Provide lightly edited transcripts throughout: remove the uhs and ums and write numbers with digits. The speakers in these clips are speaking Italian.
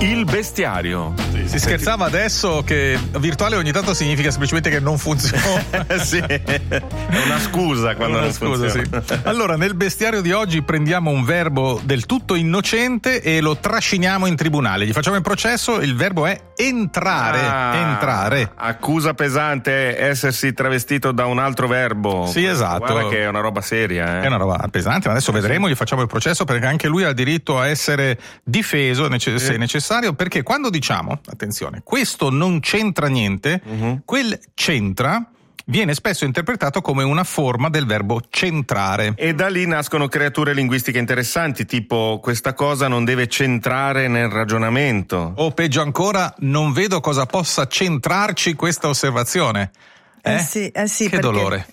Il bestiario. Si scherzava adesso che virtuale ogni tanto significa semplicemente che non funziona. Sì, è una scusa quando non funziona. Sì. Allora, nel bestiario di oggi prendiamo un verbo del tutto innocente e lo trasciniamo in tribunale. Gli facciamo il processo, il verbo è entrare. Entrare. Accusa pesante essersi travestito da un altro verbo. Sì, esatto. Guarda che è una roba seria. È una roba pesante, ma adesso vedremo, gli facciamo il processo perché anche lui ha diritto a essere difeso se necessario, perché quando diciamo, attenzione, questo non c'entra niente, quel c'entra viene spesso interpretato come una forma del verbo centrare. E da lì nascono creature linguistiche interessanti, tipo questa cosa non deve centrare nel ragionamento. O peggio ancora, non vedo cosa possa centrarci questa osservazione. Sì, che dolore.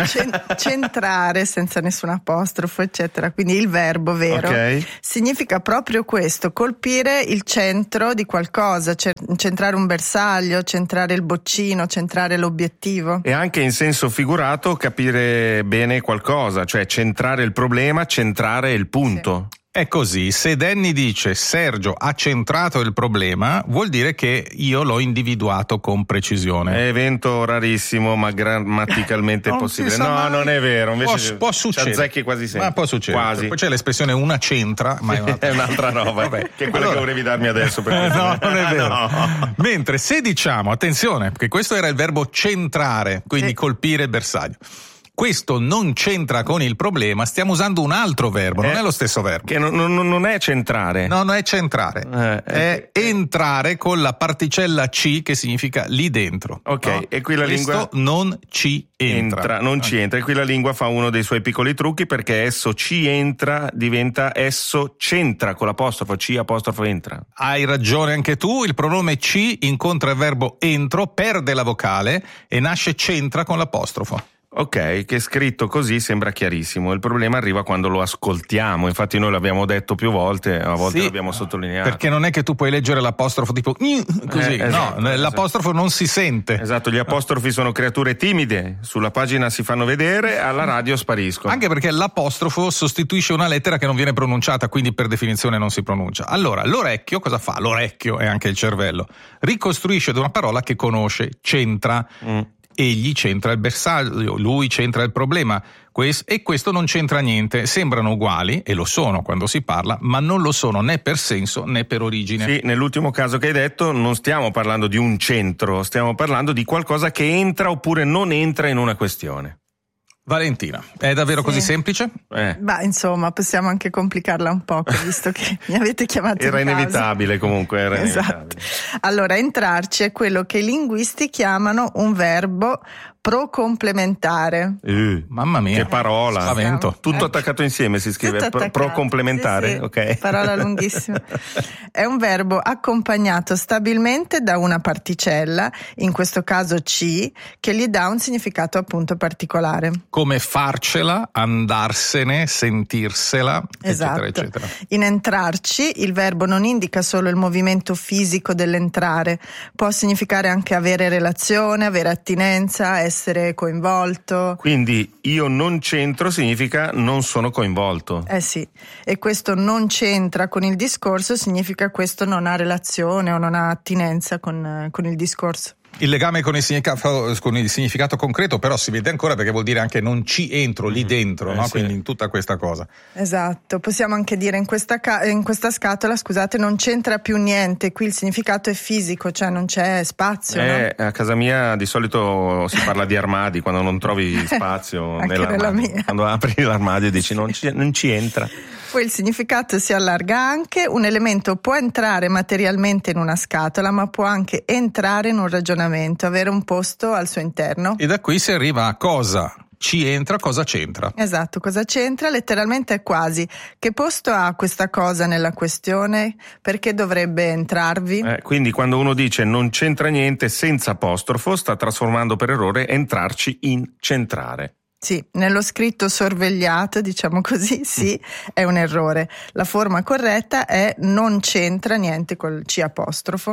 Centrare senza nessun apostrofo, eccetera. Quindi il verbo vero significa proprio questo: colpire il centro di qualcosa, centrare un bersaglio, centrare il boccino, centrare l'obiettivo. E anche in senso figurato capire bene qualcosa, cioè centrare il problema, centrare il punto. Sì. È così, se Danny dice Sergio ha centrato il problema, vuol dire che io l'ho individuato con precisione. È evento rarissimo, ma grammaticalmente possibile. No, non è vero. Invece può succedere. Ci azzecchi quasi sempre. Ma può succedere. Quasi. Poi c'è l'espressione una centra, ma è un'altra roba. Vabbè. Che è quella che volevi darmi adesso. No, non è vero. No. Mentre se diciamo, attenzione, che questo era il verbo centrare, quindi colpire il bersaglio. Questo non c'entra con il problema, stiamo usando un altro verbo, non è lo stesso verbo. Che non è centrare. No, non è centrare. È entrare con la particella C che significa lì dentro. Ok, no? E qui la Questo lingua non ci entra. Non ci entra. E qui la lingua fa uno dei suoi piccoli trucchi, perché esso ci entra diventa esso c'entra con l'apostrofo, C apostrofo entra. Hai ragione anche tu, il pronome ci incontra il verbo entro, perde la vocale e nasce c'entra con l'apostrofo. Ok, che scritto così sembra chiarissimo. Il problema arriva quando lo ascoltiamo. Infatti noi l'abbiamo detto più volte, a volte l'abbiamo sottolineato. Perché non è che tu puoi leggere l'apostrofo tipo così, esatto, l'apostrofo non si sente. Esatto, gli apostrofi sono creature timide, sulla pagina si fanno vedere, alla radio spariscono. Anche perché l'apostrofo sostituisce una lettera che non viene pronunciata, quindi per definizione non si pronuncia. Allora, l'orecchio cosa fa? L'orecchio è anche il cervello. Ricostruisce da una parola che conosce, c'entra. Egli c'entra il bersaglio, lui c'entra il problema, e questo non c'entra niente. Sembrano uguali, e lo sono quando si parla, ma non lo sono né per senso né per origine. Sì, nell'ultimo caso che hai detto non stiamo parlando di un centro, stiamo parlando di qualcosa che entra oppure non entra in una questione. Valentina, è davvero così semplice? Beh, insomma, possiamo anche complicarla un po', visto che mi avete chiamato Era in causa. inevitabile comunque, era esatto. inevitabile. Allora, entrarci è quello che i linguisti chiamano un verbo procomplementare. Mamma mia, che parola! Spavento. Tutto attaccato insieme si scrive, procomplementare. Sì, ok. Parola lunghissima. È un verbo accompagnato stabilmente da una particella, in questo caso ci, che gli dà un significato appunto particolare. Come farcela, andarsene, sentirsela, esatto. eccetera, eccetera. In entrarci il verbo non indica solo il movimento fisico dell'entrare, può significare anche avere relazione, avere attinenza, essere coinvolto. Quindi io non c'entro significa non sono coinvolto. Sì, e questo non c'entra con il discorso significa questo non ha relazione o non ha attinenza con il discorso. Il legame con il significato concreto però si vede ancora, perché vuol dire anche non ci entro lì dentro, no? Sì. Quindi in tutta questa cosa. Esatto, possiamo anche dire in questa scatola, scusate, non c'entra più niente, qui il significato è fisico, cioè non c'è spazio. No? A casa mia di solito si parla di armadi quando non trovi spazio nella mia. Quando apri l'armadio e dici non ci entra. Poi il significato si allarga anche, un elemento può entrare materialmente in una scatola, ma può anche entrare in un ragionamento, avere un posto al suo interno. E da qui si arriva a cosa ci entra, cosa c'entra. Esatto, cosa c'entra? Letteralmente è quasi. Che posto ha questa cosa nella questione? Perché dovrebbe entrarvi? Quindi quando uno dice non c'entra niente senza apostrofo, sta trasformando per errore entrarci in centrare. Sì, nello scritto sorvegliato, diciamo così, sì, è un errore. La forma corretta è non c'entra niente col C apostrofo.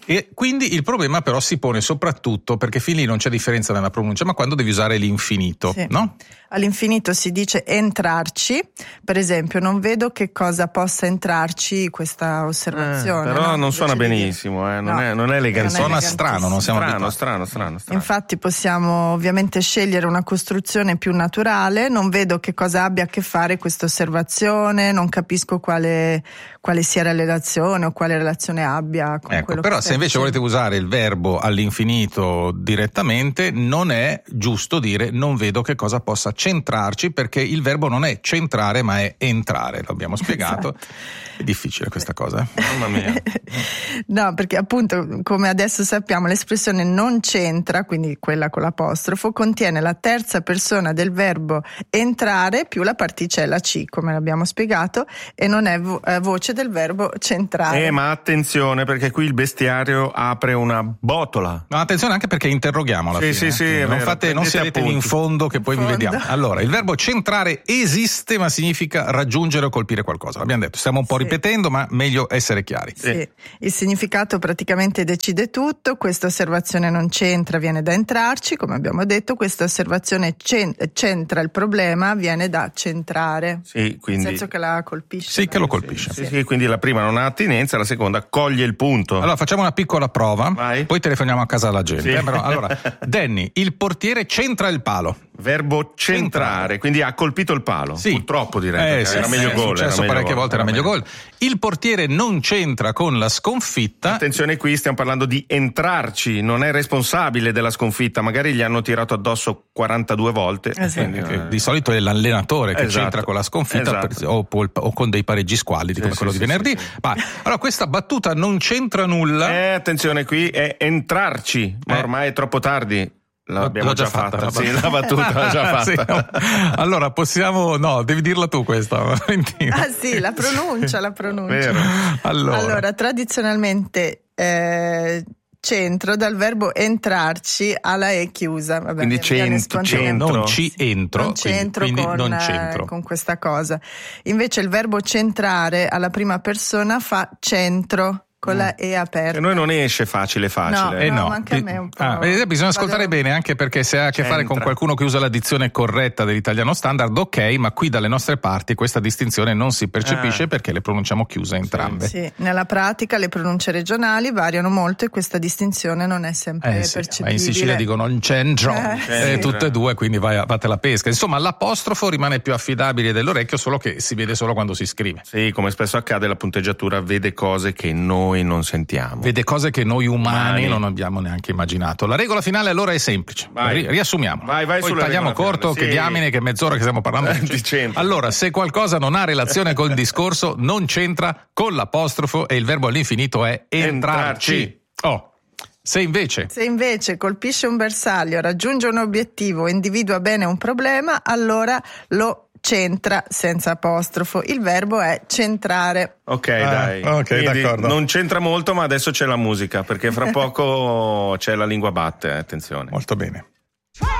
E quindi il problema però si pone soprattutto perché fin lì non c'è differenza nella pronuncia, ma quando devi usare l'infinito, sì. no? All'infinito si dice entrarci, per esempio non vedo che cosa possa entrarci questa osservazione. Però non suona benissimo, non è elegante. Suona strano, non siamo abituati. Strano. Infatti possiamo ovviamente scegliere una costruzione più naturale, non vedo che cosa abbia a che fare questa osservazione, non capisco quale sia la relazione o quale relazione abbia con quello però che se invece volete usare il verbo all'infinito direttamente, non è giusto dire non vedo che cosa possa centrarci, perché il verbo non è centrare ma è entrare, lo abbiamo spiegato. Esatto. È difficile questa cosa, mamma mia. No, perché appunto come adesso sappiamo l'espressione non c'entra, quindi quella con l'apostrofo, contiene la terza persona del verbo entrare più la particella C, come l'abbiamo spiegato, e non è voce del verbo centrare. Ma attenzione, perché qui il bestiario apre una botola. Ma attenzione anche perché interroghiamo alla fine. Sì, non sedete in fondo che poi vi vediamo. Allora, il verbo centrare esiste, ma significa raggiungere o colpire qualcosa. L'abbiamo detto, stiamo un po' ripetendo, ma meglio essere chiari. Sì. Il significato praticamente decide tutto. Questa osservazione non c'entra, viene da entrarci, come abbiamo detto. Questa osservazione c'entra il problema, viene da centrare. Sì, quindi... nel senso che la colpisce. Sì, che lo colpisce. Sì, quindi la prima non ha attinenza, la seconda coglie il punto. Allora facciamo una piccola prova. Vai. Poi telefoniamo a casa alla gente. Sì. Però, allora, Danny, il portiere centra il palo. Verbo centrare, quindi ha colpito il palo. Sì. Purtroppo direi, era meglio gol. È successo parecchie volte, era meglio gol. Il portiere non c'entra con la sconfitta. Attenzione, qui stiamo parlando di entrarci, non è responsabile della sconfitta, magari gli hanno tirato addosso 42 volte. Quindi, di solito è l'allenatore che c'entra con la sconfitta, o con dei pareggi squallidi come quello di venerdì. Ma allora questa battuta non c'entra nulla. Attenzione, qui è entrarci, ma ormai è troppo tardi. L'abbiamo già fatta. Sì, la battuta l'ha già fatta. Sì. Allora possiamo, devi dirla tu questa, Valentina. Ah sì, la pronuncia. Vero. Allora tradizionalmente centro dal verbo entrarci alla E chiusa. Vabbè, quindi centro. Non ci entro. Non c'entro quindi con, non c'entro con questa cosa. Invece il verbo centrare alla prima persona fa centro. Con la E aperta. E noi non esce facile. No, anche a me un po'. Bisogna ascoltare bene, anche perché se ha a che fare con qualcuno che usa la dizione corretta dell'italiano standard, ok, ma qui dalle nostre parti questa distinzione non si percepisce perché le pronunciamo chiuse entrambe. Sì, nella pratica le pronunce regionali variano molto e questa distinzione non è sempre percepibile. In Sicilia dicono non c'entro, tutte e due, quindi vate la pesca. Insomma, l'apostrofo rimane più affidabile dell'orecchio, solo che si vede solo quando si scrive. Sì, come spesso accade, la punteggiatura vede cose che noi non sentiamo. Vede cose che noi umani non abbiamo neanche immaginato. La regola finale allora è semplice. Riassumiamo. Vai poi tagliamo corto, che diamine, che mezz'ora che stiamo parlando. Allora, se qualcosa non ha relazione col discorso, non c'entra con l'apostrofo e il verbo all'infinito è entrarci. Se invece colpisce un bersaglio, raggiunge un obiettivo, individua bene un problema, allora lo c'entra senza apostrofo. Il verbo è centrare. Ok, dai. Ok, d'accordo. Non c'entra molto, ma adesso c'è la musica, perché fra poco c'è la lingua batte, attenzione. Molto bene.